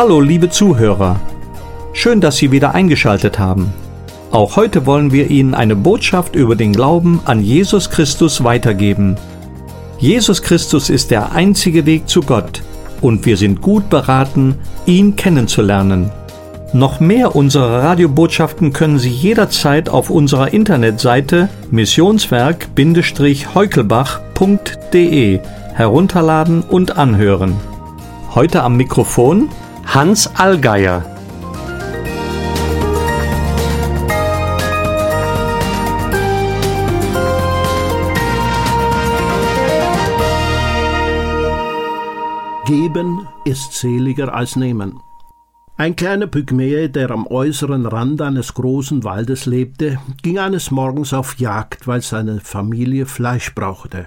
Hallo liebe Zuhörer, schön, dass Sie wieder eingeschaltet haben. Auch heute wollen wir Ihnen eine Botschaft über den Glauben an Jesus Christus weitergeben. Jesus Christus ist der einzige Weg zu Gott und wir sind gut beraten, ihn kennenzulernen. Noch mehr unserer Radiobotschaften können Sie jederzeit auf unserer Internetseite missionswerk-heukelbach.de herunterladen und anhören. Heute am Mikrofon Hans Allgeier. Geben ist seliger als nehmen. Ein kleiner Pygmäe, der am äußeren Rand eines großen Waldes lebte, ging eines Morgens auf Jagd, weil seine Familie Fleisch brauchte.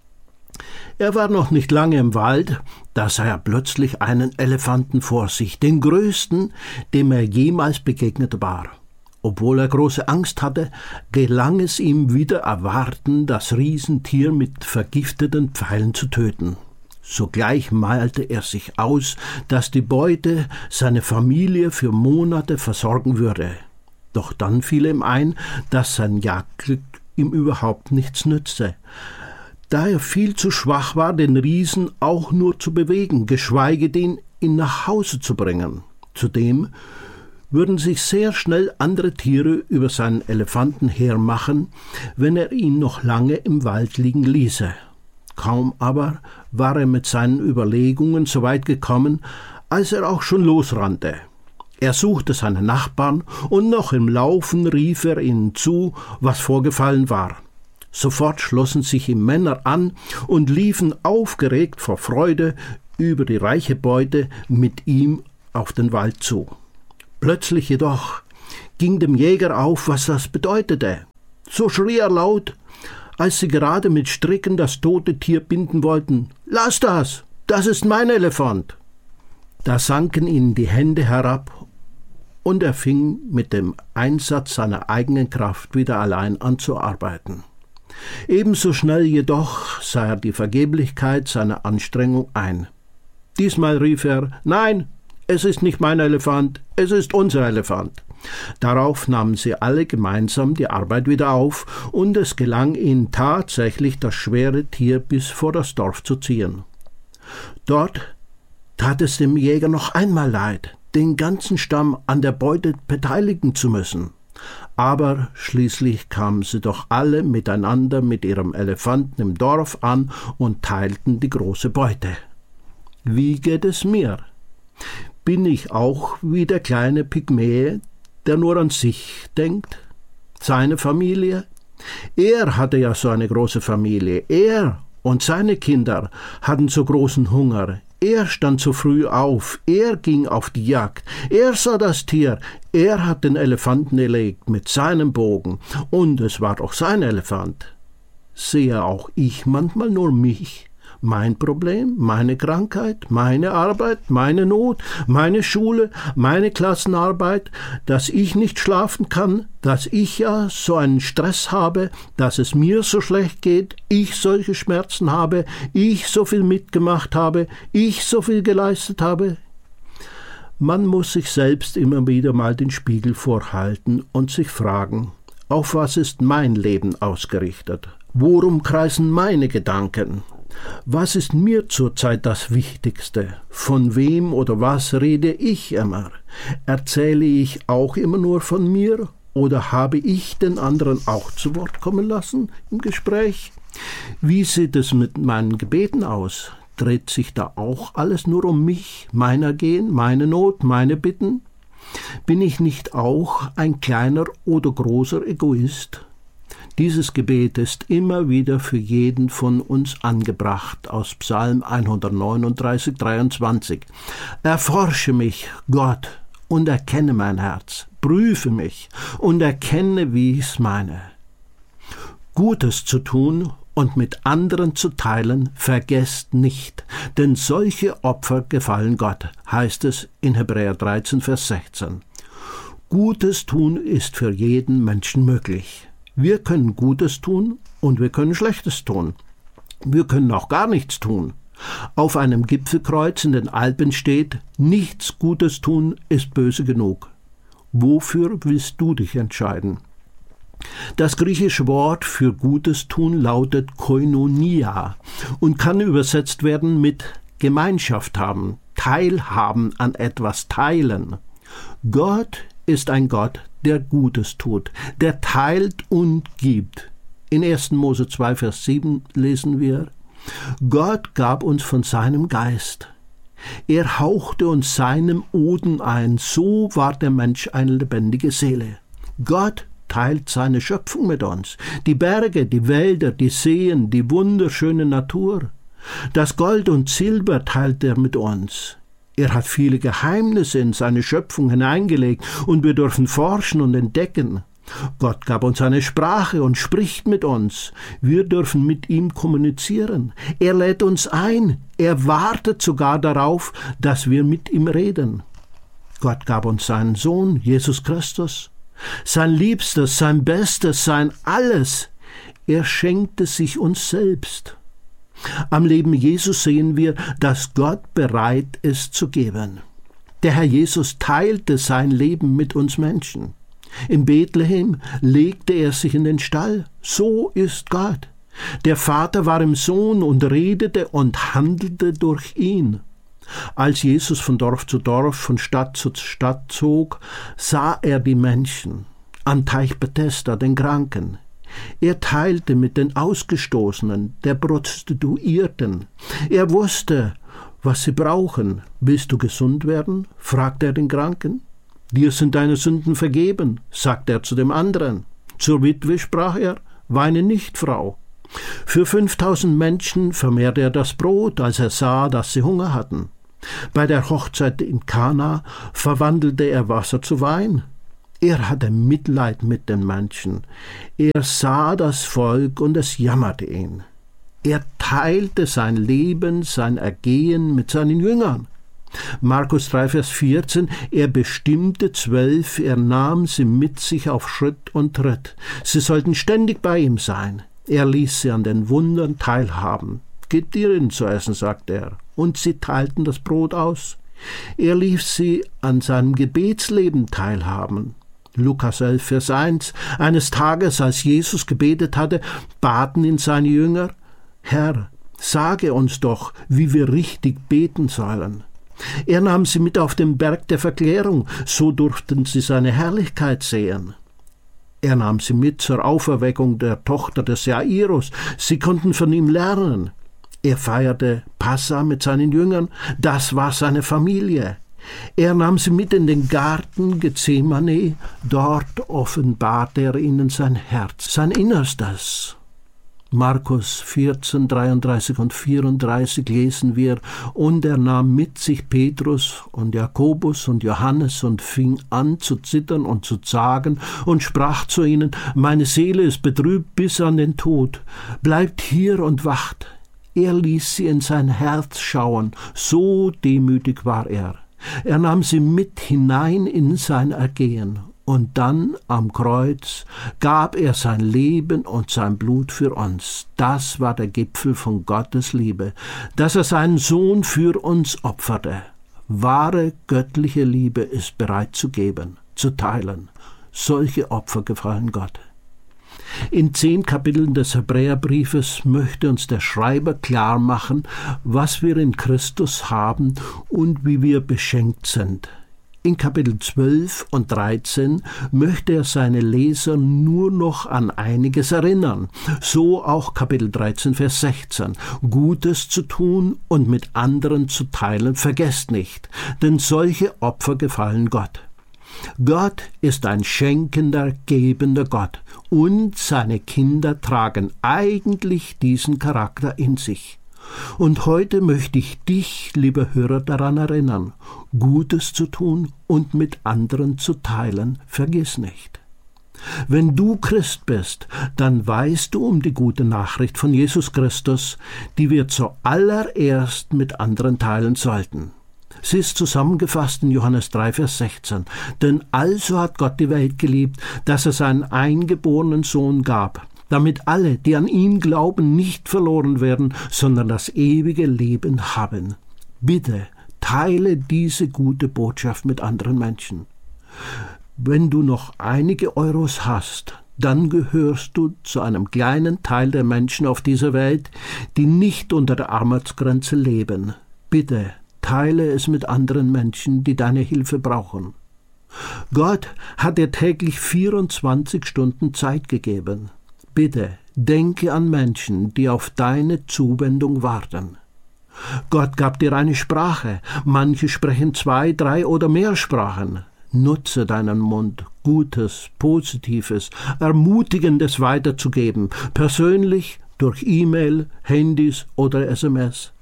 Er war noch nicht lange im Wald, da sah er plötzlich einen Elefanten vor sich, den größten, dem er jemals begegnet war. Obwohl er große Angst hatte, gelang es ihm wider Erwarten, das Riesentier mit vergifteten Pfeilen zu töten. Sogleich malte er sich aus, dass die Beute seine Familie für Monate versorgen würde. Doch dann fiel ihm ein, dass sein Jagdglück ihm überhaupt nichts nütze, da er viel zu schwach war, den Riesen auch nur zu bewegen, geschweige denn ihn nach Hause zu bringen. Zudem würden sich sehr schnell andere Tiere über seinen Elefanten hermachen, wenn er ihn noch lange im Wald liegen ließe. Kaum aber war er mit seinen Überlegungen so weit gekommen, als er auch schon losrannte. Er suchte seine Nachbarn und noch im Laufen rief er ihnen zu, was vorgefallen war. Sofort schlossen sich ihm Männer an und liefen aufgeregt vor Freude über die reiche Beute mit ihm auf den Wald zu. Plötzlich jedoch ging dem Jäger auf, was das bedeutete. So schrie er laut, als sie gerade mit Stricken das tote Tier binden wollten: »Lass das! Das ist mein Elefant!« Da sanken ihnen die Hände herab und er fing mit dem Einsatz seiner eigenen Kraft wieder allein an zu arbeiten. Ebenso schnell jedoch sah er die Vergeblichkeit seiner Anstrengung ein. Diesmal rief er: »Nein, es ist nicht mein Elefant, es ist unser Elefant.« Darauf nahmen sie alle gemeinsam die Arbeit wieder auf und es gelang ihnen tatsächlich, das schwere Tier bis vor das Dorf zu ziehen. Dort tat es dem Jäger noch einmal leid, den ganzen Stamm an der Beute beteiligen zu müssen. Aber schließlich kamen sie doch alle miteinander mit ihrem Elefanten im Dorf an und teilten die große Beute. Wie geht es mir? Bin ich auch wie der kleine Pygmäe, der nur an sich denkt? Seine Familie? Er hatte ja so eine große Familie. Er und seine Kinder hatten so großen Hunger. Er stand so früh auf, er ging auf die Jagd, er sah das Tier, er hat den Elefanten erlegt mit seinem Bogen, und es war doch sein Elefant. Sehe auch ich manchmal nur mich, mein Problem, meine Krankheit, meine Arbeit, meine Not, meine Schule, meine Klassenarbeit, dass ich nicht schlafen kann, dass ich ja so einen Stress habe, dass es mir so schlecht geht, ich solche Schmerzen habe, ich so viel mitgemacht habe, ich so viel geleistet habe. Man muss sich selbst immer wieder mal den Spiegel vorhalten und sich fragen: Auf was ist mein Leben ausgerichtet? Worum kreisen meine Gedanken? Was ist mir zurzeit das Wichtigste? Von wem oder was rede ich immer? Erzähle ich auch immer nur von mir? Oder habe ich den anderen auch zu Wort kommen lassen im Gespräch? Wie sieht es mit meinen Gebeten aus? Dreht sich da auch alles nur um mich, mein Ergehen, meine Not, meine Bitten? Bin ich nicht auch ein kleiner oder großer Egoist? Dieses Gebet ist immer wieder für jeden von uns angebracht aus Psalm 139, 23. Erforsche mich, Gott, und erkenne mein Herz. Prüfe mich und erkenne, wie ich es meine. Gutes zu tun und mit anderen zu teilen, vergesst nicht, denn solche Opfer gefallen Gott, heißt es in Hebräer 13, Vers 16. Gutes tun ist für jeden Menschen möglich. Wir können Gutes tun und wir können Schlechtes tun. Wir können auch gar nichts tun. Auf einem Gipfelkreuz in den Alpen steht: Nichts Gutes tun ist böse genug. Wofür willst du dich entscheiden? Das griechische Wort für Gutes tun lautet Koinonia und kann übersetzt werden mit Gemeinschaft haben, Teilhaben an etwas teilen. Gott ist ein Gott, der Gutes tut, der teilt und gibt. In 1. Mose 2, Vers 7 lesen wir: Gott gab uns von seinem Geist. Er hauchte uns seinem Odem ein, so war der Mensch eine lebendige Seele. Gott teilt seine Schöpfung mit uns, die Berge, die Wälder, die Seen, die wunderschöne Natur. Das Gold und Silber teilt er mit uns. Er hat viele Geheimnisse in seine Schöpfung hineingelegt und wir dürfen forschen und entdecken. Gott gab uns eine Sprache und spricht mit uns. Wir dürfen mit ihm kommunizieren. Er lädt uns ein. Er wartet sogar darauf, dass wir mit ihm reden. Gott gab uns seinen Sohn, Jesus Christus. Sein Liebstes, sein Bestes, sein Alles. Er schenkte sich uns selbst. Am Leben Jesus sehen wir, dass Gott bereit ist zu geben. Der Herr Jesus teilte sein Leben mit uns Menschen. In Bethlehem legte er sich in den Stall. So ist Gott. Der Vater war im Sohn und redete und handelte durch ihn. Als Jesus von Dorf zu Dorf, von Stadt zu Stadt zog, sah er die Menschen, am Teich Bethesda den Kranken. Er teilte mit den Ausgestoßenen, der Prostituierten. Er wusste, was sie brauchen. Willst du gesund werden? Fragte er den Kranken. Dir sind deine Sünden vergeben, sagte er zu dem anderen. Zur Witwe sprach er: Weine nicht, Frau. Für 5000 Menschen vermehrte er das Brot, als er sah, dass sie Hunger hatten. Bei der Hochzeit in Kana verwandelte er Wasser zu Wein. Er hatte Mitleid mit den Menschen. Er sah das Volk und es jammerte ihn. Er teilte sein Leben, sein Ergehen mit seinen Jüngern. Markus 3, Vers 14: Er bestimmte 12, er nahm sie mit sich auf Schritt und Tritt. Sie sollten ständig bei ihm sein. Er ließ sie an den Wundern teilhaben. Gebt ihnen zu essen, sagte er. Und sie teilten das Brot aus. Er ließ sie an seinem Gebetsleben teilhaben. Lukas 11, Vers 1: Eines Tages, als Jesus gebetet hatte, baten ihn seine Jünger: Herr, sage uns doch, wie wir richtig beten sollen. Er nahm sie mit auf den Berg der Verklärung, so durften sie seine Herrlichkeit sehen. Er nahm sie mit zur Auferweckung der Tochter des Jairus, sie konnten von ihm lernen. Er feierte Passa mit seinen Jüngern, das war seine Familie. Er nahm sie mit in den Garten Gethsemane, dort offenbarte er ihnen sein Herz, sein Innerstes. Markus 14, 33 und 34 lesen wir: Und er nahm mit sich Petrus und Jakobus und Johannes und fing an zu zittern und zu zagen und sprach zu ihnen: Meine Seele ist betrübt bis an den Tod. Bleibt hier und wacht. Er ließ sie in sein Herz schauen, so demütig war er. Er nahm sie mit hinein in sein Ergehen. Und dann am Kreuz gab er sein Leben und sein Blut für uns. Das war der Gipfel von Gottes Liebe, dass er seinen Sohn für uns opferte. Wahre göttliche Liebe ist bereit zu geben, zu teilen. Solche Opfer gefallen Gott. In 10 Kapiteln des Hebräerbriefes möchte uns der Schreiber klar machen, was wir in Christus haben und wie wir beschenkt sind. In Kapitel 12 und 13 möchte er seine Leser nur noch an einiges erinnern. So auch Kapitel 13, Vers 16. Gutes zu tun und mit anderen zu teilen vergesst nicht, denn solche Opfer gefallen Gott. Gott ist ein schenkender, gebender Gott und seine Kinder tragen eigentlich diesen Charakter in sich. Und heute möchte ich dich, lieber Hörer, daran erinnern, Gutes zu tun und mit anderen zu teilen, vergiss nicht. Wenn du Christ bist, dann weißt du um die gute Nachricht von Jesus Christus, die wir zuallererst mit anderen teilen sollten. Sie ist zusammengefasst in Johannes 3, Vers 16. Denn also hat Gott die Welt geliebt, dass er seinen eingeborenen Sohn gab, damit alle, die an ihn glauben, nicht verloren werden, sondern das ewige Leben haben. Bitte teile diese gute Botschaft mit anderen Menschen. Wenn du noch einige Euros hast, dann gehörst du zu einem kleinen Teil der Menschen auf dieser Welt, die nicht unter der Armutsgrenze leben. Bitte teile es mit anderen Menschen, die deine Hilfe brauchen. Gott hat dir täglich 24 Stunden Zeit gegeben. Bitte denke an Menschen, die auf deine Zuwendung warten. Gott gab dir eine Sprache. Manche sprechen 2, 3 oder mehr Sprachen. Nutze deinen Mund, Gutes, Positives, Ermutigendes weiterzugeben, persönlich, durch E-Mail, Handys oder SMS.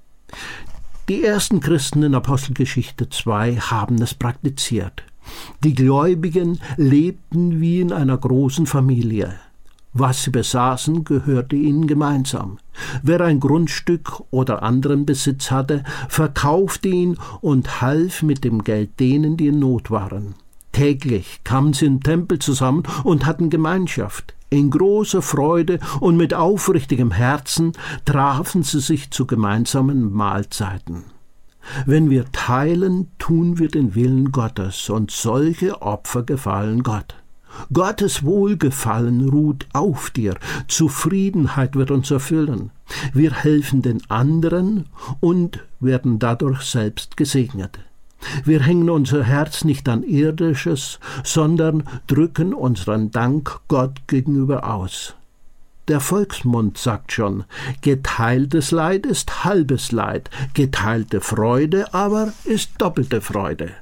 Die ersten Christen in Apostelgeschichte 2 haben es praktiziert. Die Gläubigen lebten wie in einer großen Familie. Was sie besaßen, gehörte ihnen gemeinsam. Wer ein Grundstück oder anderen Besitz hatte, verkaufte ihn und half mit dem Geld denen, die in Not waren. Täglich kamen sie im Tempel zusammen und hatten Gemeinschaft. In großer Freude und mit aufrichtigem Herzen trafen sie sich zu gemeinsamen Mahlzeiten. Wenn wir teilen, tun wir den Willen Gottes, und solche Opfer gefallen Gott. Gottes Wohlgefallen ruht auf dir, Zufriedenheit wird uns erfüllen. Wir helfen den anderen und werden dadurch selbst gesegnet. Wir hängen unser Herz nicht an Irdisches, sondern drücken unseren Dank Gott gegenüber aus. Der Volksmund sagt schon, geteiltes Leid ist halbes Leid, geteilte Freude aber ist doppelte Freude.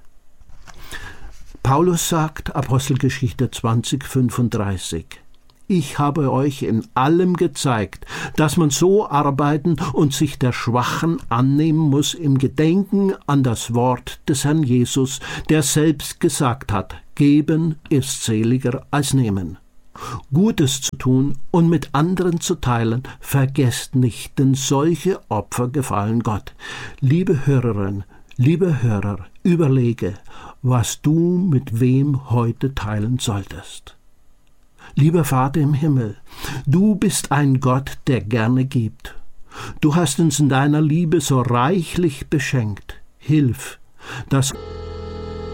Paulus sagt, Apostelgeschichte 20,35: Ich habe euch in allem gezeigt, dass man so arbeiten und sich der Schwachen annehmen muss im Gedenken an das Wort des Herrn Jesus, der selbst gesagt hat, geben ist seliger als nehmen. Gutes zu tun und mit anderen zu teilen, vergesst nicht, denn solche Opfer gefallen Gott. Liebe Hörerin, liebe Hörer, überlege, was du mit wem heute teilen solltest. Lieber Vater im Himmel, du bist ein Gott, der gerne gibt. Du hast uns in deiner Liebe so reichlich beschenkt. Hilf, dass